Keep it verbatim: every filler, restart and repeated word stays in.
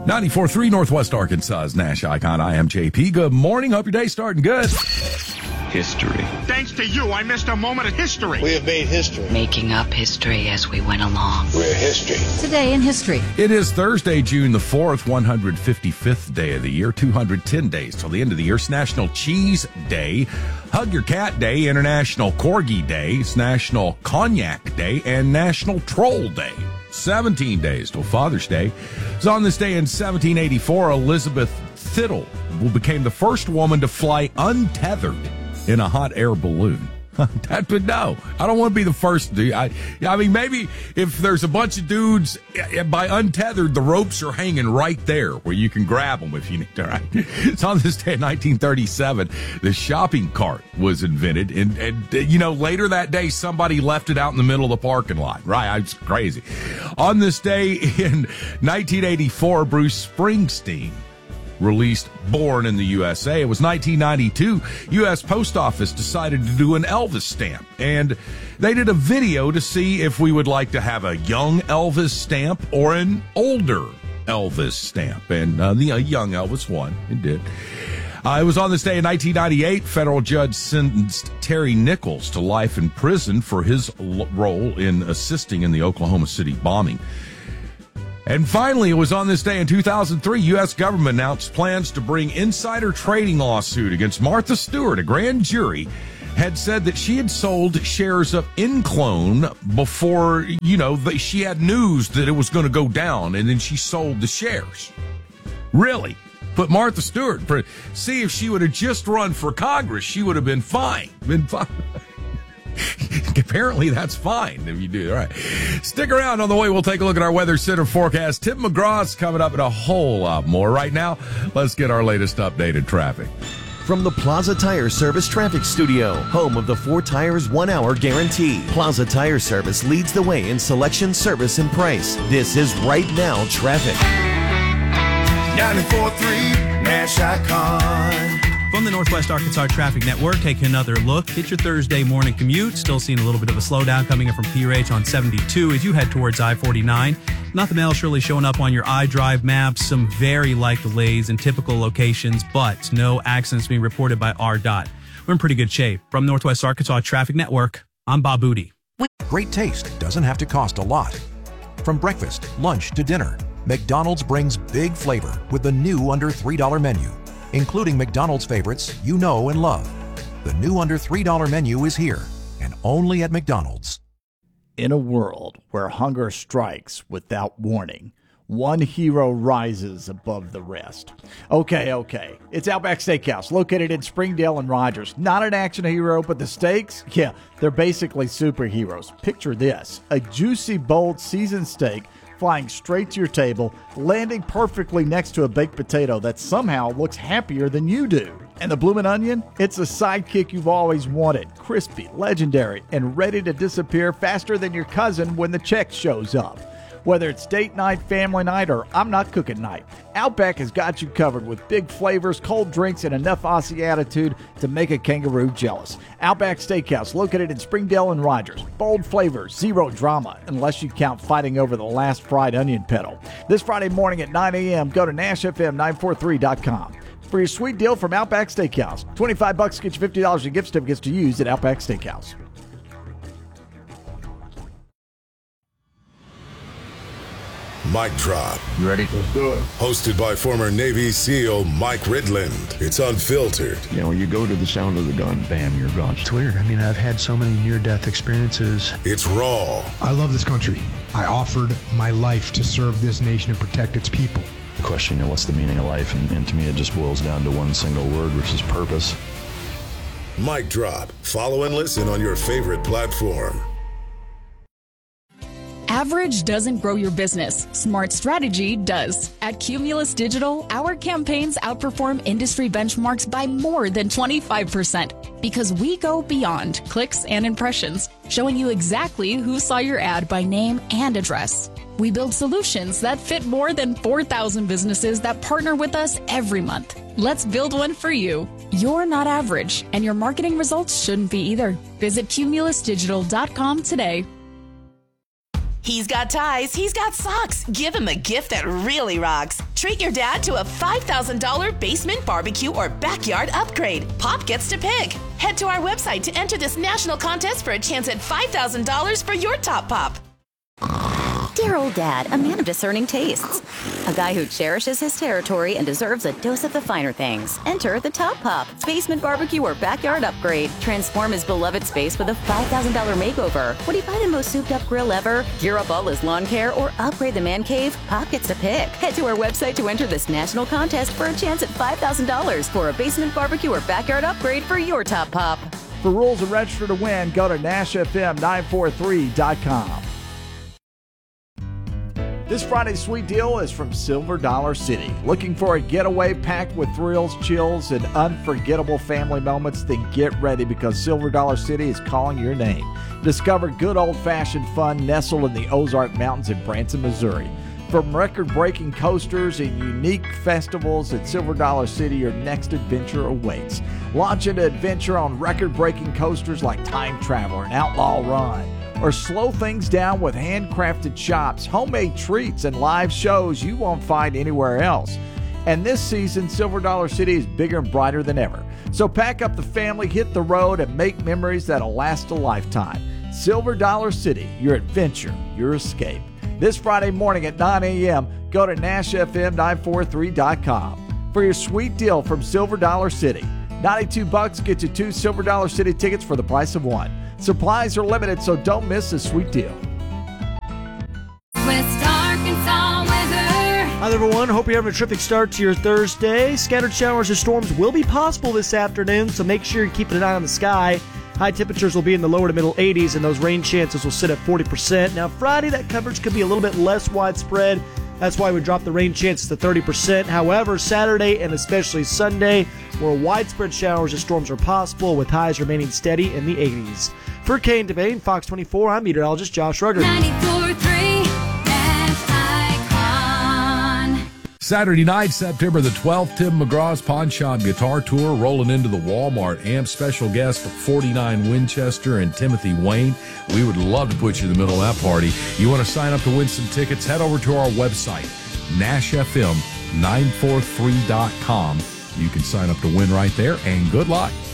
ninety-four point three Northwest Arkansas's Nash Icon. I am J P. Good morning. Hope your day's starting good. History. Thanks to you, I missed a moment of history. We have made history. Making up history as we went along. We're history. Today in history. It is Thursday, June the fourth, one hundred fifty-fifth day of the year, two hundred ten days till the end of the year. It's National Cheese Day, Hug Your Cat Day, International Corgi Day, it's National Cognac Day, and National Troll Day. seventeen days till Father's Day. So on this day in seventeen eighty-four, Elizabeth Thittle became the first woman to fly untethered in a hot air balloon. That would know. I don't want to be the first dude. I, I mean, maybe if there's a bunch of dudes by untethered, the ropes are hanging right there where you can grab them if you need to. Right? It's on this day in nineteen thirty-seven, the shopping cart was invented, and, and you know, later that day, somebody left it out in the middle of the parking lot. Right? It's crazy. On this day in nineteen eighty-four, Bruce Springsteen released Born in the U S A. It was nineteen ninety-two. U S Post Office decided to do an Elvis stamp, and they did a video to see if we would like to have a young Elvis stamp or an older Elvis stamp. And uh, the uh, young Elvis won. It did. Uh, it was on this day in nineteen ninety-eight, federal judge sentenced Terry Nichols to life in prison for his l- role in assisting in the Oklahoma City bombing. And finally, it was on this day in two thousand three, U S government announced plans to bring insider trading lawsuit against Martha Stewart. A grand jury had said that she had sold shares of Inclone before, you know, the, she had news that it was going to go down, and then she sold the shares. Really? But Martha Stewart, see, if she would have just run for Congress, she would have been fine. Been fine. Apparently that's fine if you do. All right. Stick around. On the way, we'll take a look at our Weather Center forecast. Tim McGraw's coming up and a whole lot more. Right now, let's get our latest updated traffic. From the Plaza Tire Service Traffic Studio, home of the four tires, one hour guarantee. Plaza Tire Service leads the way in selection, service, and price. This is Right Now Traffic. ninety-four point three Nash Icon. From the Northwest Arkansas Traffic Network, take another look. Hit your Thursday morning commute. Still seeing a little bit of a slowdown coming in from P R H on seventy-two as you head towards I forty-nine. Nothing else really showing up on your iDrive maps. Some very light delays in typical locations, but no accidents being reported by R D O T. We're in pretty good shape. From Northwest Arkansas Traffic Network, I'm Bob Booty. Great taste doesn't have to cost a lot. From breakfast, lunch, to dinner, McDonald's brings big flavor with the new under three dollar menu, including McDonald's favorites you know and love. The new under three dollar menu is here, and only at McDonald's. In a world where hunger strikes without warning, one hero rises above the rest. Okay, okay. It's Outback Steakhouse, located in Springdale and Rogers. Not an action hero, but the steaks? Yeah, they're basically superheroes. Picture this: a juicy, bold, seasoned steak flying straight to your table, landing perfectly next to a baked potato that somehow looks happier than you do. And the bloomin' onion? It's a sidekick you've always wanted. Crispy, legendary, and ready to disappear faster than your cousin when the check shows up. Whether it's date night, family night, or I'm not cooking night, Outback has got you covered with big flavors, cold drinks, and enough Aussie attitude to make a kangaroo jealous. Outback Steakhouse, located in Springdale and Rogers. Bold flavors, zero drama, unless you count fighting over the last fried onion petal. This Friday morning at nine a.m., go to Nash F M nine forty-three dot com for your sweet deal from Outback Steakhouse. twenty-five bucks gets you fifty dollars in gift certificates to use at Outback Steakhouse. Mic Drop. You ready? Let's do it. Hosted by former Navy SEAL Mike Ridland. It's unfiltered. You know, you go to the sound of the gun, bam, you're gone. It's weird. I mean, I've had so many near-death experiences. It's raw. I love this country. I offered my life to serve this nation and protect its people. The question, you know, what's the meaning of life? And, and to me, it just boils down to one single word, which is purpose. Mic Drop. Follow and listen on your favorite platform. Average doesn't grow your business. Smart strategy does. At Cumulus Digital, our campaigns outperform industry benchmarks by more than twenty-five percent because we go beyond clicks and impressions, showing you exactly who saw your ad by name and address. We build solutions that fit more than four thousand businesses that partner with us every month. Let's build one for you. You're not average, and your marketing results shouldn't be either. Visit cumulus digital dot com today. He's got ties, he's got socks. Give him a gift that really rocks. Treat your dad to a five thousand dollars basement barbecue or backyard upgrade. Pop gets to pick. Head to our website to enter this national contest for a chance at five thousand dollars for your top pop. Dear old dad, a man of discerning tastes. A guy who cherishes his territory and deserves a dose of the finer things. Enter the Top Pop, basement barbecue or backyard upgrade. Transform his beloved space with a five thousand dollars makeover. Would he buy the most souped up grill ever, gear up all his lawn care, or upgrade the man cave? Pop gets to pick. Head to our website to enter this national contest for a chance at five thousand dollars for a basement barbecue or backyard upgrade for your Top Pop. For rules and register to win, go to Nash F M nine four three dot com. This Friday's sweet deal is from Silver Dollar City. Looking for a getaway packed with thrills, chills, and unforgettable family moments? Then get ready, because Silver Dollar City is calling your name. Discover good old-fashioned fun nestled in the Ozark Mountains in Branson, Missouri. From record-breaking coasters and unique festivals at Silver Dollar City, your next adventure awaits. Launch into adventure on record-breaking coasters like Time Traveler and Outlaw Run. Or slow things down with handcrafted shops, homemade treats, and live shows you won't find anywhere else. And this season, Silver Dollar City is bigger and brighter than ever. So pack up the family, hit the road, and make memories that'll last a lifetime. Silver Dollar City, your adventure, your escape. This Friday morning at nine a.m., go to Nash F M nine four three dot com for your sweet deal from Silver Dollar City. ninety-two bucks gets you two Silver Dollar City tickets for the price of one. Supplies are limited, so don't miss this sweet deal. West Arkansas weather. Hi, everyone. Hope you're having a terrific start to your Thursday. Scattered showers or storms will be possible this afternoon, so make sure you're keeping an eye on the sky. High temperatures will be in the lower to middle eighties, and those rain chances will sit at forty percent. Now, Friday, that coverage could be a little bit less widespread. That's why we dropped the rain chances to thirty percent. However, Saturday and especially Sunday, where widespread showers or storms are possible, with highs remaining steady in the eighties. For Kane Devane, Fox twenty-four, I'm meteorologist Josh Ruggert. ninety-four point three Icon. Saturday night, September the twelfth, Tim McGraw's Pawn Shop Guitar Tour rolling into the Walmart Amp. Special guest forty-nine Winchester and Timothy Wayne. We would love to put you in the middle of that party. You want to sign up to win some tickets? Head over to our website, Nash F M nine four three dot com. You can sign up to win right there, and good luck.